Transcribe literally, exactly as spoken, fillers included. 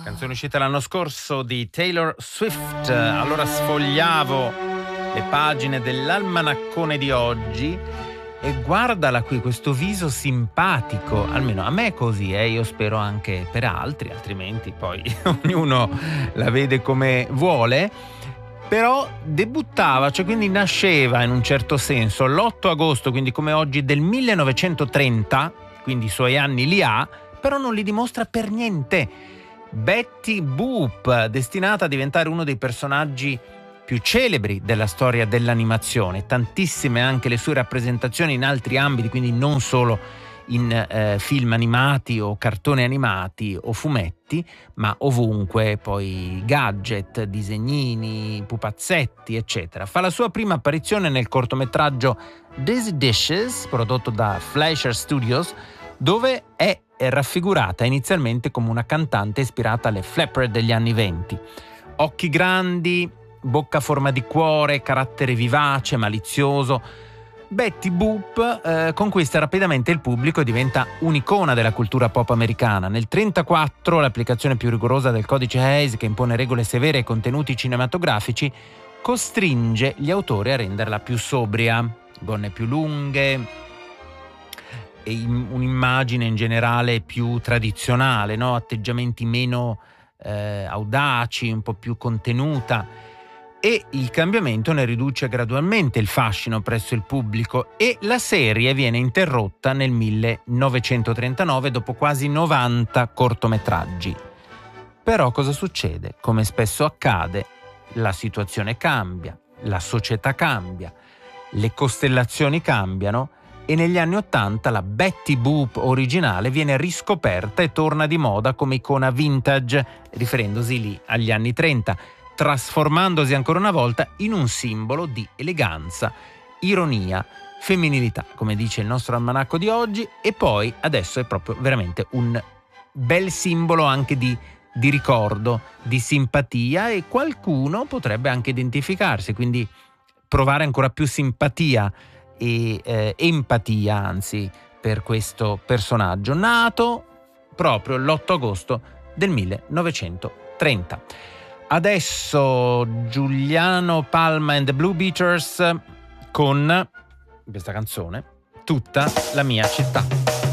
Canzone uscita l'anno scorso di Taylor Swift. Allora sfogliavo le pagine dell'almanaccone di oggi e guardala qui, questo viso simpatico, almeno a me è così, eh? Io spero anche per altri, altrimenti poi ognuno la vede come vuole. Però debuttava, cioè quindi nasceva in un certo senso l'otto agosto, quindi come oggi, del millenovecentotrenta, quindi i suoi anni li ha, però non li dimostra per niente. Betty Boop, destinata a diventare uno dei personaggi più celebri della storia dell'animazione, tantissime anche le sue rappresentazioni in altri ambiti, quindi non solo in eh, film animati o cartoni animati o fumetti, ma ovunque, poi gadget, disegnini, pupazzetti, eccetera. Fa la sua prima apparizione nel cortometraggio Dizzy Dishes, prodotto da Fleischer Studios, dove è raffigurata inizialmente come una cantante ispirata alle Flapper degli anni venti. Occhi grandi, bocca a forma di cuore, carattere vivace, malizioso. Betty Boop eh, conquista rapidamente il pubblico e diventa un'icona della cultura pop americana. Nel trentaquattro l'applicazione più rigorosa del codice Hays, che impone regole severe ai contenuti cinematografici, costringe gli autori a renderla più sobria, gonne più lunghe e un'immagine in generale più tradizionale, no? Atteggiamenti meno eh, audaci, un po' più contenuta. E il cambiamento ne riduce gradualmente il fascino presso il pubblico e la serie viene interrotta nel millenovecentotrentanove dopo quasi novanta cortometraggi. Però cosa succede? Come spesso accade, la situazione cambia, la società cambia, le costellazioni cambiano e negli anni Ottanta la Betty Boop originale viene riscoperta e torna di moda come icona vintage, riferendosi lì agli anni trenta, trasformandosi ancora una volta in un simbolo di eleganza, ironia, femminilità, come dice il nostro almanacco di oggi, e poi adesso è proprio veramente un bel simbolo anche di, di ricordo, di simpatia, e qualcuno potrebbe anche identificarsi, quindi provare ancora più simpatia e eh, empatia, anzi, per questo personaggio nato proprio l'otto agosto del millenovecentotrenta. Adesso Giuliano Palma and the Blue Beaters con questa canzone, Tutta la mia città.